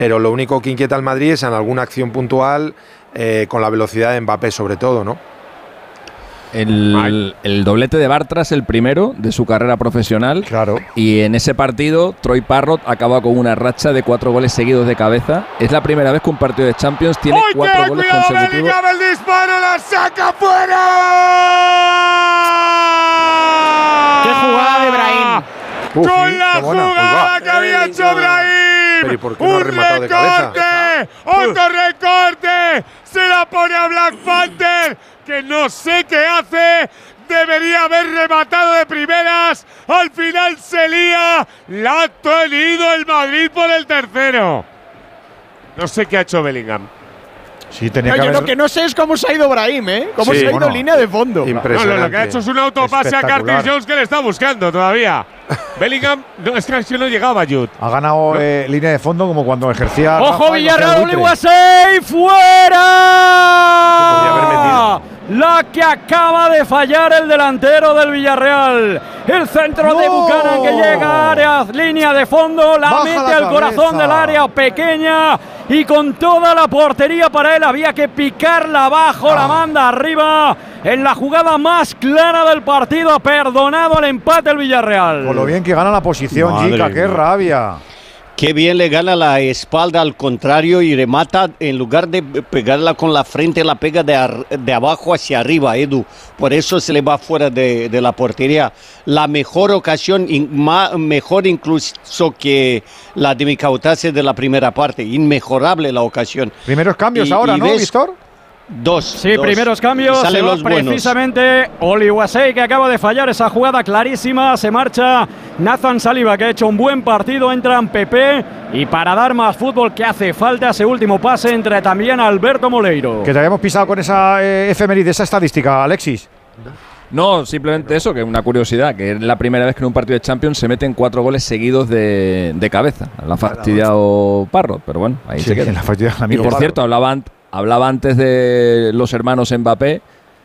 pero lo único que inquieta al Madrid es en alguna acción puntual, con la velocidad de Mbappé sobre todo, ¿no? El doblete de Bartras, el primero de su carrera profesional. Claro. Y en ese partido, Troy Parrott acaba con una racha de 4 goles seguidos de cabeza. Es la primera vez que un partido de Champions tiene 4 goles consecutivos. ¡El disparo la saca fuera! ¡Qué jugada de Brahim! Con la jugada que había hecho Brahim. ¿Pero y por qué no ha rematado de cabeza? ¡Otro recorte! Se la pone a Black Panther, que no sé qué hace. Debería haber rematado de primeras. Al final se lía. La ha tenido el Madrid por el tercero. No sé qué ha hecho Bellingham. Sí, tenía No, que yo haber... lo que no sé es cómo se ha ido Brahim, ¿eh? Cómo Sí, se ha ido bueno, en línea de fondo. Impresionante. No, Lo que ha hecho es un autopase a Curtis Jones, que le está buscando todavía. Bellingham, no, es que no llegaba, Jude. Ha ganado línea de fondo como cuando ejercía. ¡Ojo, Villarreal! ¡Oliguasey! ¡Fuera! La que acaba de fallar el delantero del Villarreal. El centro de Buchanan que llega a área, línea de fondo, la mete al corazón del área pequeña y con toda la portería para él. Había que picarla abajo, la manda arriba. En la jugada más clara del partido ha perdonado el empate el Villarreal. Con lo bien que gana la posición, Jica, qué rabia. Qué bien le gana la espalda al contrario y remata, en lugar de pegarla con la frente, la pega de abajo hacia arriba, Edu. Por eso se le va fuera de la portería. La mejor ocasión, mejor incluso que la de Micautase de la primera parte. Inmejorable la ocasión. Primeros cambios ahora, ¿no, Víctor? Dos. Primeros cambios. Se va precisamente Oliguasey, que acaba de fallar esa jugada clarísima. Se marcha Nathan Saliba, que ha hecho un buen partido. Entran Pepe y para dar más fútbol que hace falta, ese último pase entre también Alberto Moleiro. Que te habíamos pisado con esa efeméride, esa estadística, Alexis. No, simplemente eso, que es una curiosidad, que es la primera vez que en un partido de Champions se meten 4 goles seguidos de cabeza. La ha fastidiado Parrott, pero bueno, ahí se queda. Y por cierto, hablaba antes de los hermanos Mbappé.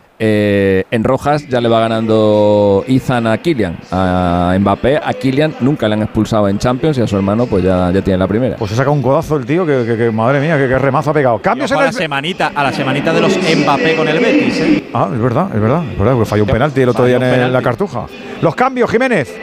En Rojas ya le va ganando Ethan a Kylian. A Mbappé, a Kylian nunca le han expulsado en Champions y a su hermano pues ya tiene la primera. Pues se saca un codazo el tío que madre mía, que remazo ha pegado. Cambios en a la semanita de los Mbappé con el Betis, ¿eh? Ah, es verdad, porque falló un penalti el otro día en la Cartuja. Los cambios, Jiménez.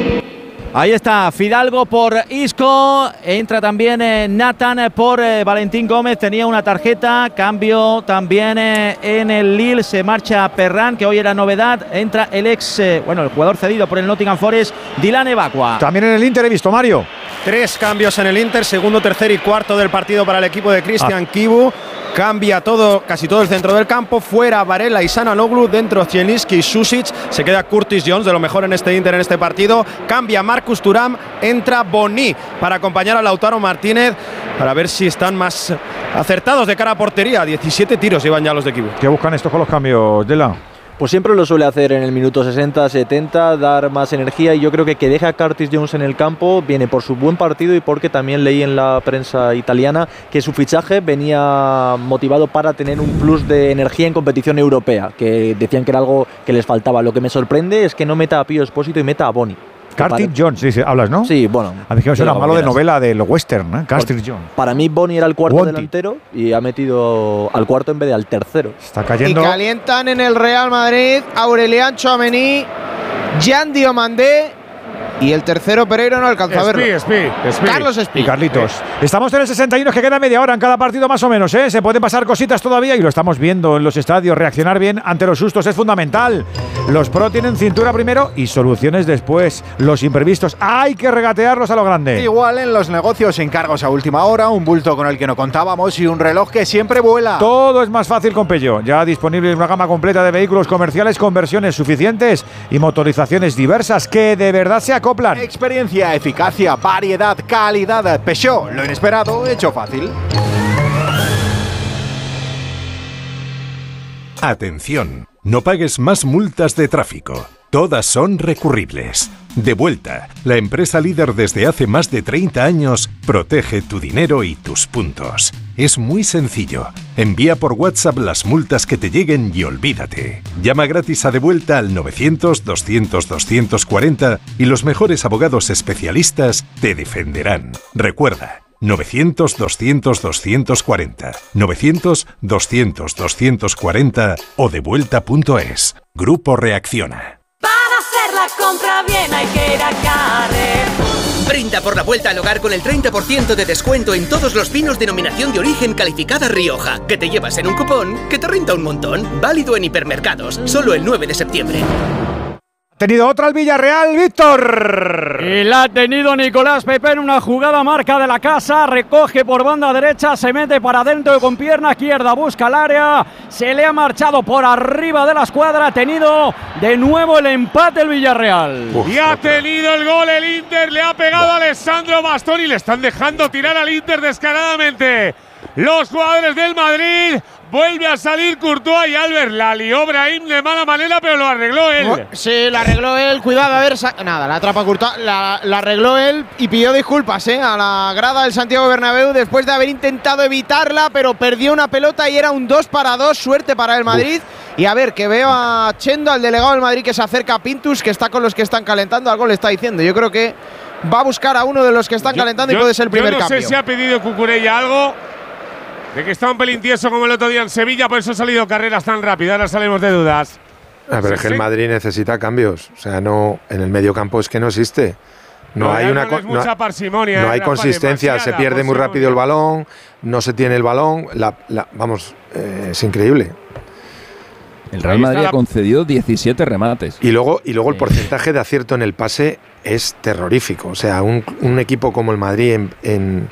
Ahí está, Fidalgo por Isco, entra también Nathan por Valentín Gómez, tenía una tarjeta, cambio también en el Lille, se marcha Perrán, que hoy era novedad, entra el el jugador cedido por el Nottingham Forest, Dylan Evacqua. También en el Inter he visto, Mario. 3 cambios en el Inter, segundo, tercer y cuarto del partido para el equipo de Christian Kibu. Cambia casi todo el centro del campo. Fuera Varela y Sananoglu, dentro Zielinski y Susic. Se queda Curtis Jones, de lo mejor en este Inter en este partido. Cambia Marcus Thuram, entra Boni para acompañar a Lautaro Martínez, para ver si están más acertados de cara a portería. 17 tiros llevan ya los de Kibu. ¿Qué buscan estos con los cambios, Dela? Pues siempre lo suele hacer en el minuto 60-70, dar más energía, y yo creo que deja a Curtis Jones en el campo viene por su buen partido y porque también leí en la prensa italiana que su fichaje venía motivado para tener un plus de energía en competición europea, que decían que era algo que les faltaba. Lo que me sorprende es que no meta a Pío Expósito y meta a Boni. Curtis Jones, sí, hablas, ¿no? Sí, bueno. A mí que suena malo de novela del western, ¿eh? Curtis Jones. Para mí Boni era el cuarto delantero y ha metido al cuarto en vez de al tercero. Está cayendo. Y calientan en el Real Madrid Aurelian Tchouaméni, Jan Diomandé y el tercero Pereiro no alcanza a verlo. Carlos Espí. Y Carlitos. Estamos en el 61, que queda media hora en cada partido más o menos, ¿eh? Se pueden pasar cositas todavía y lo estamos viendo en los estadios. Reaccionar bien ante los sustos es fundamental. Los pro tienen cintura primero y soluciones después. Los imprevistos hay que regatearlos a lo grande. Igual en los negocios, encargos a última hora, un bulto con el que no contábamos y un reloj que siempre vuela. Todo es más fácil con Peugeot. Ya disponible una gama completa de vehículos comerciales con versiones suficientes y motorizaciones diversas que de verdad se acoplan. Experiencia, eficacia, variedad, calidad. Peugeot, lo inesperado hecho fácil. Atención, no pagues más multas de tráfico. Todas son recurribles. Devuelta, la empresa líder desde hace más de 30 años, protege tu dinero y tus puntos. Es muy sencillo. Envía por WhatsApp las multas que te lleguen y olvídate. Llama gratis a Devuelta al 900-200-240 y los mejores abogados especialistas te defenderán. Recuerda, 900-200-240, 900-200-240 o devuelta.es. Grupo Reacciona. Para hacer la compra bien hay que ir a Carrefour. Brinda por la vuelta al hogar con el 30% de descuento en todos los vinos denominación de origen calificada Rioja, que te llevas en un cupón que te renta un montón. Válido en hipermercados, solo el 9 de septiembre. Ha tenido otra el Villarreal, Víctor. Y la ha tenido Nicolás Pepe en una jugada marca de la casa. Recoge por banda derecha, se mete para adentro con pierna izquierda, busca el área. Se le ha marchado por arriba de la escuadra. Ha tenido de nuevo el empate el Villarreal. Y ha tenido el gol el Inter. Le ha pegado a Alessandro Bastoni. Le están dejando tirar al Inter descaradamente los jugadores del Madrid. Vuelve a salir Courtois y Albert. La lió Brahim de mala manera, pero lo arregló él. Sí, lo arregló él. Cuidado, a ver. Nada, la atrapa Courtois. La arregló él y pidió disculpas a la grada del Santiago Bernabéu después de haber intentado evitarla, pero perdió una pelota y era un 2-2. Suerte para el Madrid. Y a ver, que veo a Chendo, al delegado del Madrid, que se acerca a Pintus, que está con los que están calentando. Algo le está diciendo. Yo creo que va a buscar a uno de los que están calentando y puede ser el primer cambio. Yo no sé si ha pedido Cucurella algo. De que está un pelín tieso como el otro día en Sevilla, por eso ha salido carreras tan rápido. Ahora salimos de dudas. Pero es que el Madrid necesita cambios. O sea, no, en el medio campo es que no existe. No hay mucha parsimonia. No hay consistencia. Se pierde muy rápido el balón, no se tiene el balón. Vamos, es increíble. El Real Madrid ha concedido 17 remates. Y luego el porcentaje de acierto en el pase es terrorífico. O sea, un equipo como el Madrid en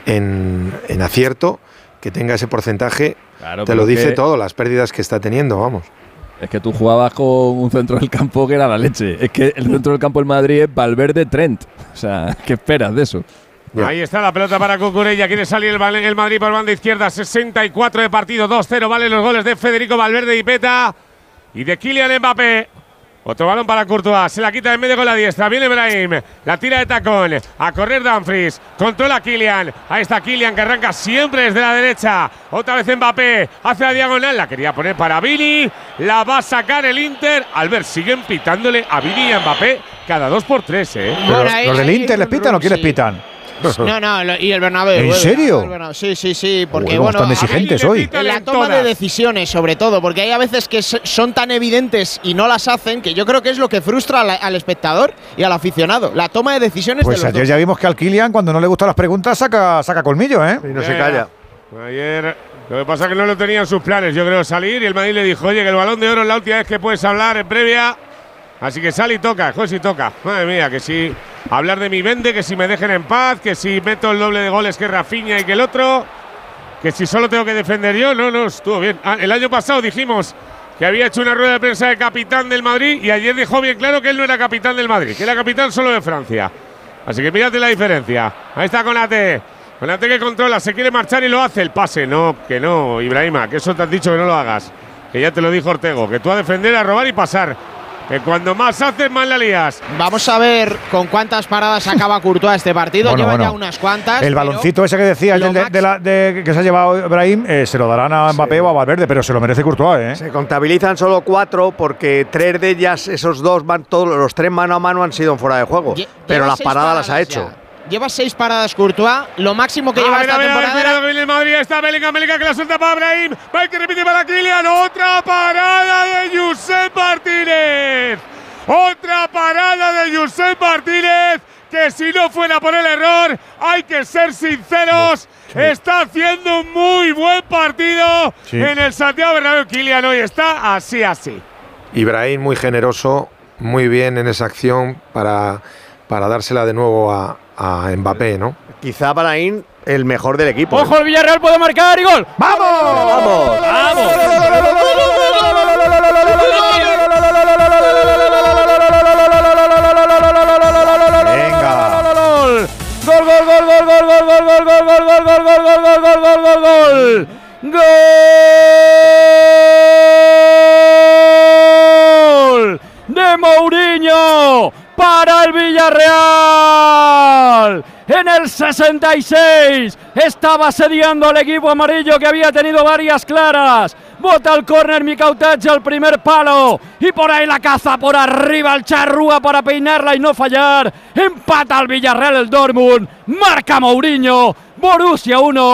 acierto, que tenga ese porcentaje, claro, te lo dice todo, las pérdidas que está teniendo, vamos. Es que tú jugabas con un centro del campo que era la leche. Es que el centro del campo del Madrid es Valverde-Trent. O sea, ¿qué esperas de eso? Ahí está la pelota para Cucurella. Quiere salir el Madrid por banda izquierda. 64 de partido, 2-0. Valen los goles de Federico Valverde y Peta y de Kylian Mbappé. Otro balón para Courtois, se la quita en medio con la diestra, viene Brahim, la tira de tacón, a correr Dumfries, controla Kylian, ahí está Kylian que arranca siempre desde la derecha, otra vez Mbappé, hace la diagonal, la quería poner para Vini, la va a sacar el Inter, Albert, siguen pitándole a Vini y a Mbappé cada 2x3, Bueno, ¿los del Inter les pitan o quiénes pitan? No, y el Bernabéu. ¿En serio? Sí, porque bueno, están exigentes hoy. En la toma de decisiones, sobre todo, porque hay a veces que son tan evidentes y no las hacen, que yo creo que es lo que frustra al espectador y al aficionado. La toma de decisiones pues de los ayer dos. Ya vimos que al Kylian, cuando no le gustan las preguntas, saca colmillo, ¿eh? Y no se calla. Ayer, lo que pasa es que no lo tenía en sus planes, yo creo, salir, y el Madrid le dijo, oye, que el Balón de Oro es la última vez que puedes hablar en previa. Así que sale y toca, joder, si toca. Madre mía, que si hablar de mi vende, que si me dejen en paz, que si meto el doble de goles que Rafinha y que el otro, que si solo tengo que defender yo. No, estuvo bien. El año pasado dijimos que había hecho una rueda de prensa de capitán del Madrid y ayer dejó bien claro que él no era capitán del Madrid, que era capitán solo de Francia. Así que mírate la diferencia. Ahí está Konaté. Konaté que controla, se quiere marchar y lo hace. El pase, no, Ibrahima, que eso te has dicho que no lo hagas. Que ya te lo dijo Ortego, que tú a defender, a robar y pasar. Que cuando más haces, más la lías. Vamos a ver con cuántas paradas acaba Courtois este partido. Lleva ya unas cuantas. El baloncito ese que decía que se ha llevado Brahim, se lo darán a Mbappé o a Valverde, pero se lo merece Courtois, ¿eh? Se contabilizan solo 4 porque 3 de ellas, esos dos, los 3 mano a mano han sido en fuera de juego. Pero las paradas las ha hecho. Lleva 6 paradas Courtois, lo máximo que lleva esta temporada. Cuidado que viene el Madrid, está Bellingham que la suelta para Brahim, va que repite para Kylian, otra parada de Josep Martínez. Otra parada de Josep Martínez, que si no fuera por el error, hay que ser sinceros, está haciendo un muy buen partido en el Santiago Bernabéu. Kylian hoy está así. Ibrahim muy generoso, muy bien en esa acción para dársela de nuevo a Mbappé, ¿no? Quizá Brahim el mejor del equipo. ¡Ojo, el Villarreal puede marcar y gol! ¡Vamos! Venga. ¡Gol de Mourinho para el Villarreal! En el 66 estaba asediando al equipo amarillo, que había tenido varias claras. Bota el córner Mikautage al primer palo. Y por ahí la caza por arriba el Charrúa para peinarla y no fallar. Empata al Villarreal el Dortmund. Marca Mourinho. Borussia 1.